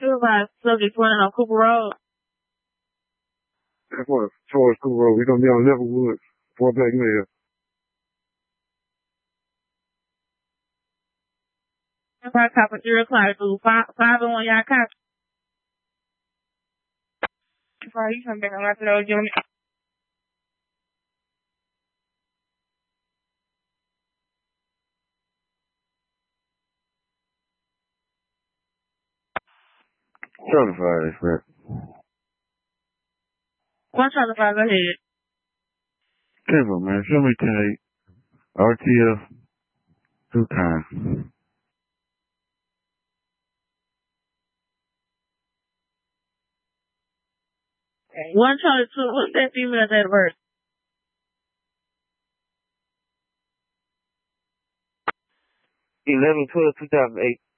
feel about subject 20 on Cooper Road? That's what, towards Cooper Road. We're going to be on Levelwood, Fort Black Mill. If I cop at 3 o'clock, do 501 y'all cop. Before you come back, I'm going to know you. Certified expert. What's trying to find ahead? Simple, man. Show me 10-8. RTF 2 times. One Charlie 2, what's that female date of birth? 11/12/2008.